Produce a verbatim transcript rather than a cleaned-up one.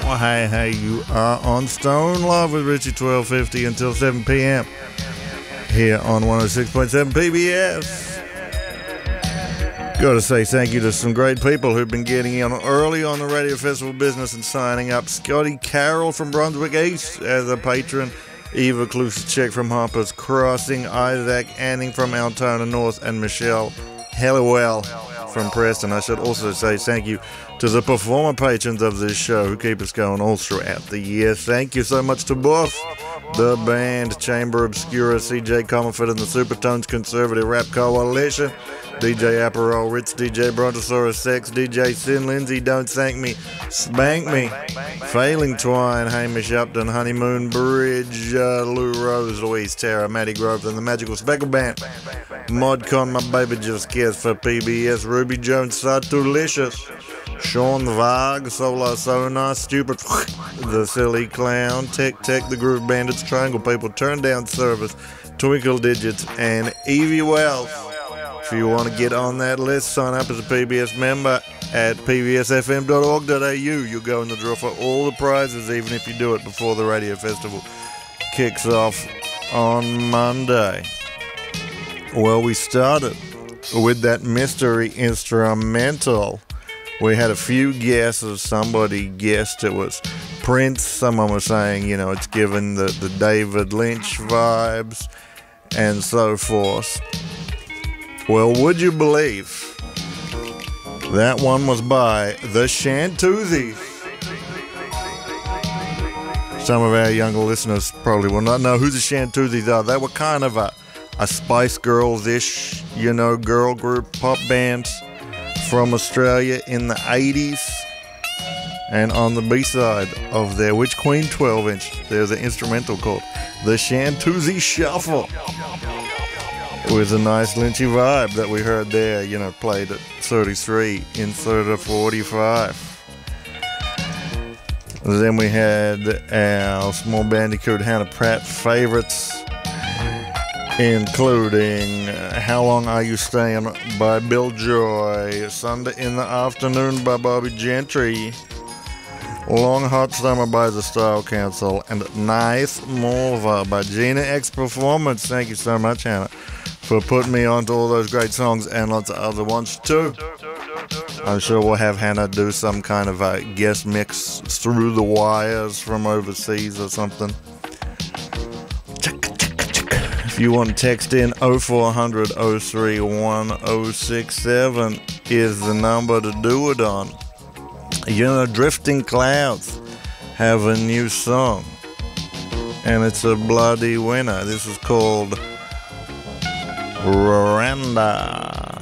Well, hey, hey, you are on Stone Love with Richie twelve fifty until seven p.m. here on one oh six point seven P B S. Gotta say thank you to some great people who've been getting in early on the Radio Festival business and signing up. Scotty Carroll from Brunswick East as a patron. Eva Klusacek from Harper's Crossing. Isaac Anning from Altona North. And Michelle Helliwell from Preston. I should also say thank you to the performer patrons of this show who keep us going all throughout the year. Thank you so much to both the band, Chamber Obscura, C J Comerford and the Supertones Conservative Rap Coalition, D J Aperol, Ritz, D J Brontosaurus Sex, D J Sin, Lindsay Don't Thank Me, Spank Me, Failing Twine, Hamish Upton, Honeymoon Bridge, uh, Lou Rose, Louise Tara, Matty Grove, and the Magical Speckle Band, Modcon, My Baby Just Cares for P B S, Ruby Jones, Satulicious, Sean Varg, Solar Sonar, Stupid, The Silly Clown, Tech Tech, The Groove Bandits, Triangle People, Turn Down Service, Twinkle Digits, and Evie Wells. If you want to get on that list, sign up as a P B S member at p b s f m dot org dot a u. You'll go in the draw for all the prizes, even if you do it before the radio festival kicks off on Monday. Well, we started with that mystery instrumental. We had a few guesses. Somebody guessed it was Prince. Someone was saying, you know, it's given the, the David Lynch vibes and so forth. Well, would you believe that one was by the Shantoozies? Some of our younger listeners probably will not know who the Shantoozies are. They were kind of a, a Spice Girls-ish, you know, girl group pop band from Australia in the eighties. And on the B-side of their Witch Queen twelve inch, there's an instrumental called The Shantoozie Shuffle, with a nice lynchy vibe that we heard there, you know, played at thirty-three instead of forty-five. Then we had our Small Bandicoot Hannah Pratt favorites, including How Long Are You Staying by Bill Joy, Sunday in the Afternoon by Bobby Gentry, Long Hot Summer by the Style Council, and Nice Morva by Gina X Performance. Thank you so much, Hannah, for putting me onto all those great songs and lots of other ones too. I'm sure we'll have Hannah do some kind of a guest mix through the wires from overseas or something. If you want to text in, oh four hundred oh three one oh six seven is the number to do it on. You know, Drifting Clouds have a new song, and it's a bloody winner. This is called Rwanda.